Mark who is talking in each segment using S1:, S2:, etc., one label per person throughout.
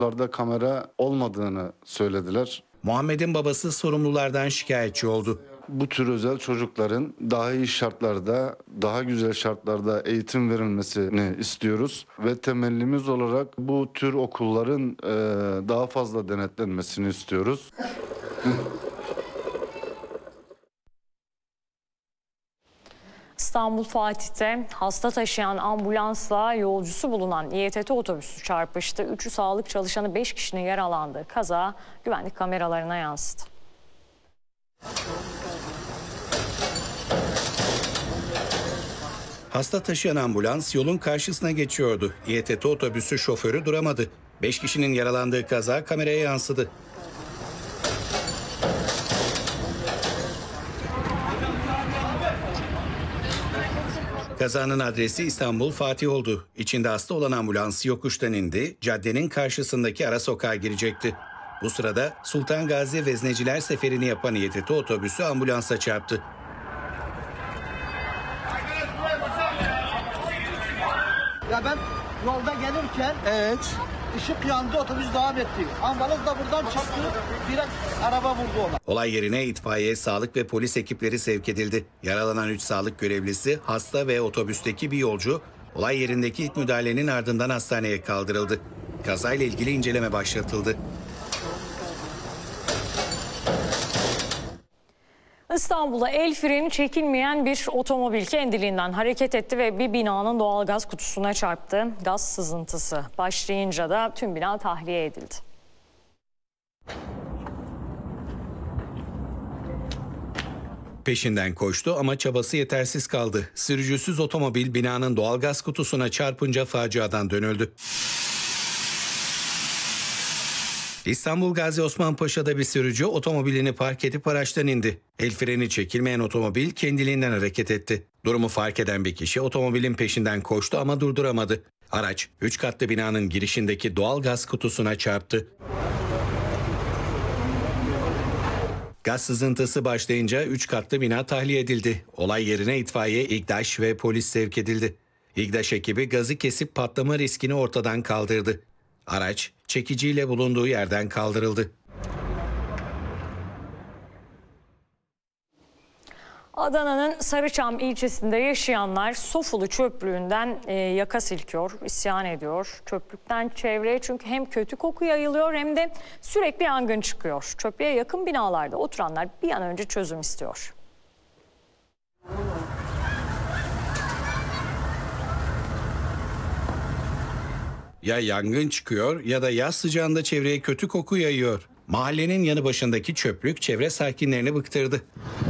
S1: Larda kamera olmadığını söylediler.
S2: Muhammed'in babası sorumlulardan şikayetçi oldu.
S1: Bu tür özel çocukların daha iyi şartlarda, daha güzel şartlarda eğitim verilmesini istiyoruz. Ve temellimiz olarak bu tür okulların daha fazla denetlenmesini istiyoruz.
S3: İstanbul Fatih'te hasta taşıyan ambulansla yolcusu bulunan İETT otobüsü çarpıştı. 3'ü sağlık çalışanı 5 kişinin yaralandığı kaza güvenlik kameralarına yansıdı.
S2: Hasta taşıyan ambulans yolun karşısına geçiyordu. İETT otobüsü şoförü duramadı. 5 kişinin yaralandığı kaza kameraya yansıdı. Kazanın adresi İstanbul Fatih oldu. İçinde hasta olan ambulans yokuştan indi, caddenin karşısındaki ara sokağa girecekti. Bu sırada Sultan Gazi Vezneciler seferini yapan İETT otobüsü ambulansa çarptı.
S4: Ya ben yolda gelirken ışık yandı, otobüs devam etti. Ambulans da buradan çarptı, direkt araba vurdu ona.
S2: Olay yerine itfaiye, sağlık ve polis ekipleri sevk edildi. Yaralanan 3 sağlık görevlisi, hasta ve otobüsteki bir yolcu olay yerindeki ilk müdahalenin ardından hastaneye kaldırıldı. Kazayla ilgili inceleme başlatıldı.
S3: İstanbul'da el freni çekilmeyen bir otomobil kendiliğinden hareket etti ve bir binanın doğalgaz kutusuna çarptı. Gaz sızıntısı başlayınca da tüm bina tahliye edildi.
S2: Peşinden koştu ama çabası yetersiz kaldı. Sürücüsüz otomobil binanın doğalgaz kutusuna çarpınca faciadan dönüldü. İstanbul Gazi Osman Paşa'da bir sürücü otomobilini park edip araçtan indi. El freni çekilmeyen otomobil kendiliğinden hareket etti. Durumu fark eden bir kişi otomobilin peşinden koştu ama durduramadı. Araç 3 katlı binanın girişindeki doğalgaz kutusuna çarptı. Gaz sızıntısı başlayınca 3 katlı bina tahliye edildi. Olay yerine itfaiye, İGDAŞ ve polis sevk edildi. İGDAŞ ekibi gazı kesip patlama riskini ortadan kaldırdı. Araç çekiciyle bulunduğu yerden kaldırıldı.
S3: Adana'nın Sarıçam ilçesinde yaşayanlar Sofulu çöplüğünden yaka silkiyor, isyan ediyor. Çöplükten çevreye çünkü hem kötü koku yayılıyor hem de sürekli yangın çıkıyor. Çöplüğe yakın binalarda oturanlar bir an önce çözüm istiyor.
S2: Ya yangın çıkıyor ya da yaz sıcağında çevreye kötü koku yayıyor. Mahallenin yanı başındaki çöplük çevre sakinlerini bıktırdı.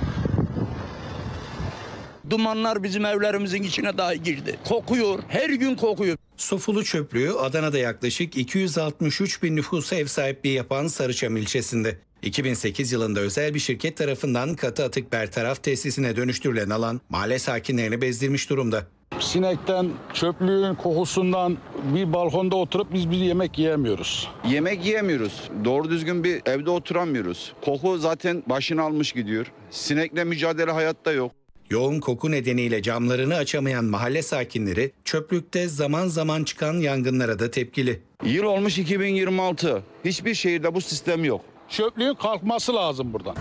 S5: Dumanlar bizim evlerimizin içine dahi girdi. Kokuyor, her gün kokuyor.
S2: Sofulu çöplüğü Adana'da yaklaşık 263 bin nüfusa ev sahipliği yapan Sarıçam ilçesinde. 2008 yılında özel bir şirket tarafından katı atık bertaraf tesisine dönüştürülen alan mahalle sakinlerini bezdirmiş durumda.
S6: Sinekten, çöplüğün kokusundan bir balkonda oturup biz bir yemek yiyemiyoruz.
S7: Yemek yiyemiyoruz. Doğru düzgün bir evde oturamıyoruz. Koku zaten başını almış gidiyor. Sinekle mücadele hayatta yok.
S2: Yoğun koku nedeniyle camlarını açamayan mahalle sakinleri çöplükte zaman zaman çıkan yangınlara da tepkili.
S7: Yıl olmuş 2026. Hiçbir şehirde bu sistem yok.
S6: Çöplüğün kalkması lazım buradan.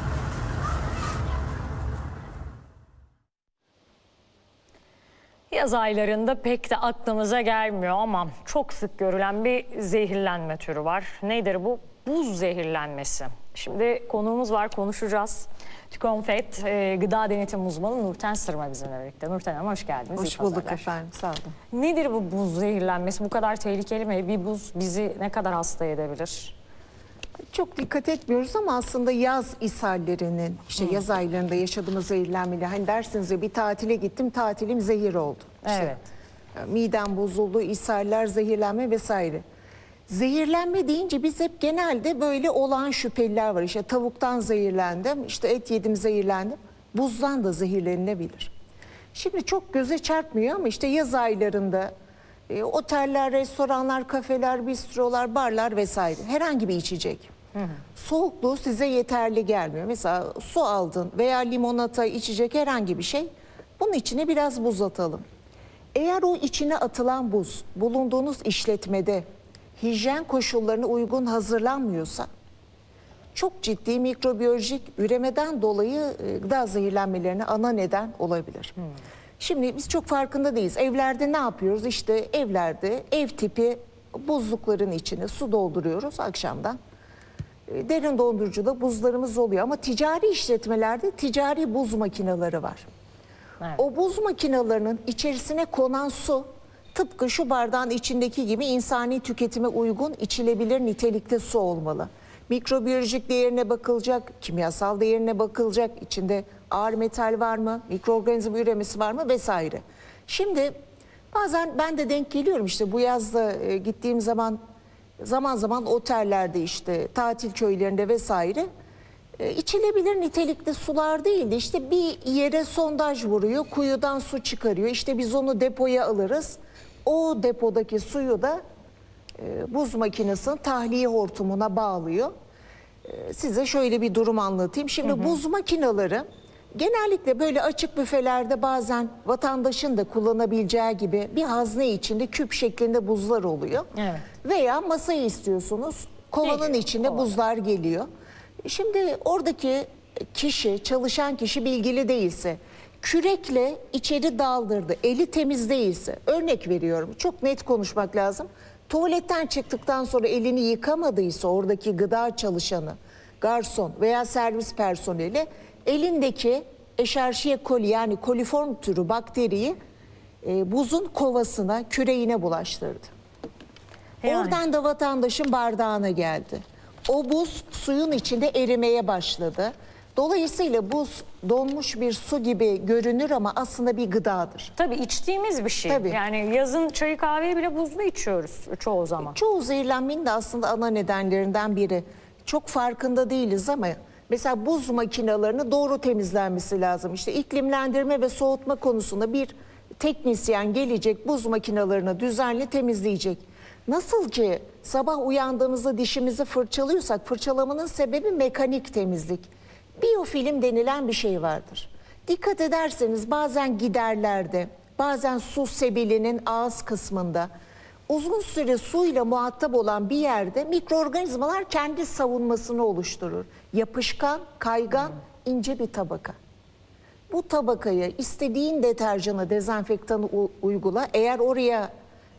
S3: Yaz aylarında pek de aklımıza gelmiyor ama çok sık görülen bir zehirlenme türü var. Nedir bu? Buz zehirlenmesi. Şimdi konuğumuz var, konuşacağız. TÜKONFET Gıda Denetim Uzmanı Nurten Sırma bizimle birlikte. Nurten Hanım hoş geldiniz.
S8: Hoş bulduk efendim, sağ olun.
S3: Nedir bu buz zehirlenmesi? Bu kadar tehlikeli mi? Bir buz bizi ne kadar hasta edebilir?
S8: Çok dikkat etmiyoruz ama aslında yaz ishallerinin, işte yaz aylarında yaşadığımız zehirlenmeler, hani dersiniz ya bir tatile gittim, tatilim zehir oldu.
S3: Evet.
S8: Midem bozuldu, ishaller, zehirlenme vesaire. Zehirlenme deyince biz hep genelde böyle olağan şüpheliler var. İşte tavuktan zehirlendim, işte et yedim zehirlendim. Buzdan da zehirlenilebilir. Şimdi çok göze çarpmıyor ama işte yaz aylarında oteller, restoranlar, kafeler, bistrolar, barlar vesaire herhangi bir içecek. Soğukluğu size yeterli gelmiyor. Mesela su aldın veya limonata içecek herhangi bir şey. Bunun içine biraz buz atalım. Eğer o içine atılan buz bulunduğunuz işletmede hijyen koşullarına uygun hazırlanmıyorsa çok ciddi mikrobiyolojik üremeden dolayı gıda zehirlenmelerine ana neden olabilir. Şimdi biz çok farkında değiliz. Evlerde ne yapıyoruz? İşte evlerde ev tipi buzlukların içine su dolduruyoruz akşamdan. Derin dondurucuda buzlarımız oluyor ama ticari işletmelerde ticari buz makineleri var.
S3: Evet.
S8: O buz makinelerinin içerisine konan su tıpkı şu bardağın içindeki gibi insani tüketime uygun içilebilir nitelikte su olmalı. Mikrobiyolojik değerine bakılacak, kimyasal değerine bakılacak, içinde ağır metal var mı, mikroorganizma üremesi var mı vesaire. Şimdi bazen ben de denk geliyorum işte bu yazda gittiğim zaman zaman otellerde işte tatil köylerinde vesaire içilebilir nitelikli sular değildi. İşte bir yere sondaj vuruyor, kuyudan su çıkarıyor. İşte biz onu depoya alırız. O depodaki suyu da buz makinesinin tahliye hortumuna bağlıyor. Size şöyle bir durum anlatayım. Şimdi buz makineleri genellikle böyle açık büfelerde bazen vatandaşın da kullanabileceği gibi bir hazne içinde küp şeklinde buzlar oluyor.
S3: Evet.
S8: Veya masayı istiyorsunuz, kovanın
S3: Geliyor,
S8: içinde
S3: kovada.
S8: buzlar geliyor. Şimdi oradaki kişi, çalışan kişi bilgili değilse, kürekle içeri daldırdı, eli temiz değilse, örnek veriyorum, çok net konuşmak lazım. Tuvaletten çıktıktan sonra elini yıkamadıysa oradaki gıda çalışanı, garson veya servis personeli elindeki Escherichia coli yani koliform türü bakteriyi buzun kovasına, küreğine bulaştırdı.
S3: Yani.
S8: Oradan da vatandaşın bardağına geldi. O buz suyun içinde erimeye başladı. Dolayısıyla buz donmuş bir su gibi görünür ama aslında bir gıdadır.
S3: Tabii içtiğimiz bir şey.
S8: Tabii.
S3: Yani yazın çayı kahveyi bile buzlu içiyoruz çoğu zaman.
S8: Çoğu zehirlenmenin de aslında ana nedenlerinden biri. Çok farkında değiliz ama mesela buz makinelerini doğru temizlenmesi lazım. İşte iklimlendirme ve soğutma konusunda bir teknisyen gelecek, buz makinelerini düzenli temizleyecek. Nasıl ki sabah uyandığımızda dişimizi fırçalıyorsak fırçalamanın sebebi mekanik temizlik. Biyofilm denilen bir şey vardır. Dikkat ederseniz bazen giderlerde, bazen su sebilinin ağız kısmında uzun süre suyla muhatap olan bir yerde mikroorganizmalar kendi savunmasını oluşturur. Yapışkan, kaygan, ince bir tabaka. Bu tabakaya istediğin deterjanı, dezenfektanı uygula. Eğer oraya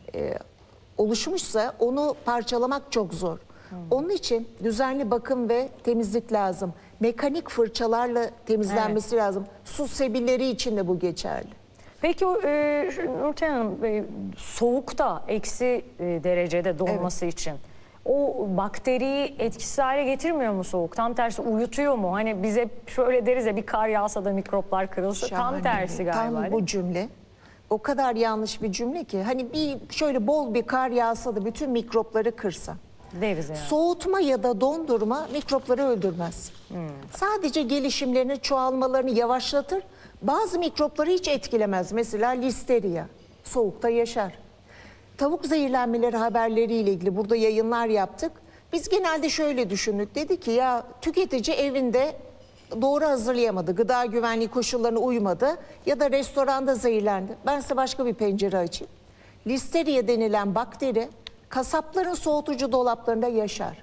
S8: oluşmuşsa onu parçalamak çok zor. Onun için düzenli bakım ve temizlik lazım. Mekanik fırçalarla temizlenmesi lazım. Su sebilleri için de bu geçerli.
S3: Peki Nurten Hanım soğukta eksi derecede donması için o bakteriyi etkisiz hale getirmiyor mu soğuk? Tam tersi uyutuyor mu? Hani biz hep şöyle deriz ya bir kar yağsa da mikroplar kırılsa tam
S8: Şahane.
S3: tersi galiba.
S8: Tam bu cümle. O kadar yanlış bir cümle ki. Hani bir şöyle bol bir kar yağsa da bütün mikropları kırsa.
S3: Deriz yani.
S8: Soğutma ya da dondurma mikropları öldürmez. Sadece gelişimlerini, çoğalmalarını yavaşlatır. Bazı mikropları hiç etkilemez. Mesela listeria soğukta yaşar. Tavuk zehirlenmeleri haberleriyle ilgili burada yayınlar yaptık. Biz genelde şöyle düşündük. Dedi ki ya tüketici evinde doğru hazırlayamadı. Gıda güvenliği koşullarına uymadı ya da restoranda zehirlendi. Ben size başka bir pencere açayım. Listeria denilen bakteri kasapların soğutucu dolaplarında yaşar.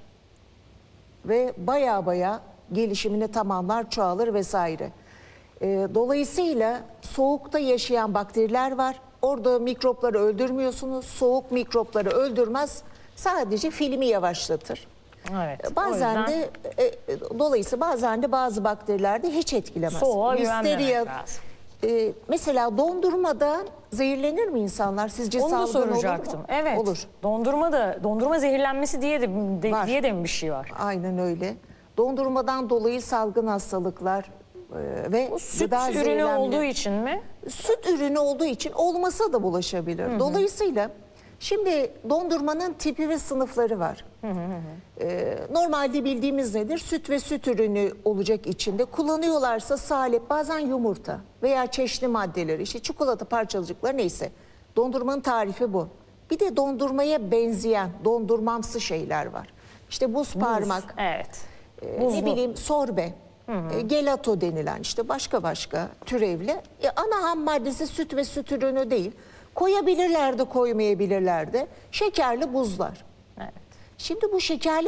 S8: Ve baya gelişimini tamamlar, çoğalır vesaire. Dolayısıyla soğukta yaşayan bakteriler var. Orada mikropları öldürmüyorsunuz. Soğuk mikropları öldürmez. Sadece filmi yavaşlatır.
S3: Evet.
S8: Bazen
S3: o yüzden
S8: de dolayısıyla bazen de bazı bakterilerde hiç etkilemez.
S3: soğuğa güvenmemek
S8: Listeria,
S3: lazım.
S8: mesela dondurmadan zehirlenir mi insanlar? Sizce
S3: Onu da
S8: salgın olur mu?
S3: soracaktım. Evet.
S8: Olur.
S3: Dondurma zehirlenmesi diye
S8: Var.
S3: de mi bir şey var?
S8: Aynen öyle. Dondurmadan dolayı salgın hastalıklar ve
S3: Bu süt
S8: gıda
S3: ürünü
S8: zehirlenmeleri.
S3: olduğu için mi?
S8: Süt ürünü olduğu için olmasa da bulaşabilir. Dolayısıyla şimdi dondurmanın tipi ve sınıfları var. Normalde bildiğimiz nedir? Süt ve süt ürünü olacak içinde. Kullanıyorlarsa salep, bazen yumurta veya çeşitli maddeleri, işte çikolata parçacıkları neyse. Dondurmanın tarifi bu. Bir de dondurmaya benzeyen, dondurmamsı şeyler var. İşte buz parmak,
S3: Evet.
S8: ne bileyim sorbe, gelato denilen işte başka türevli. Ana ham maddesi süt ve süt ürünü değil. Koyabilirler de koymayabilirler de. Şekerli buzlar.
S3: Evet.
S8: Şimdi bu şekerli